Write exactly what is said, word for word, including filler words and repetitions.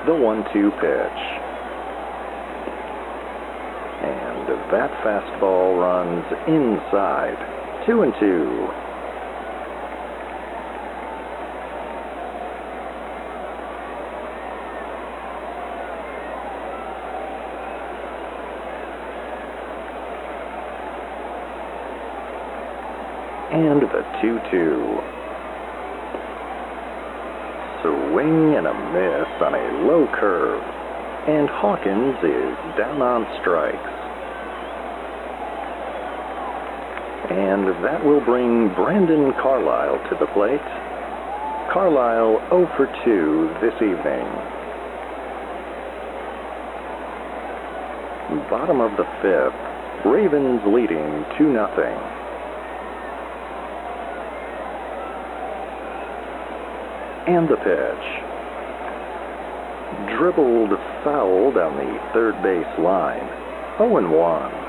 the one two pitch. And that fastball runs inside. Two and two. And the two two. Swing and a miss on a low curve. And Hawkins is down on strikes. And that will bring Brandon Carlisle to the plate. Carlisle oh for two this evening. Bottom of the fifth. Ravens leading two nothing. And the pitch. Dribbled foul down the third base line. oh and one.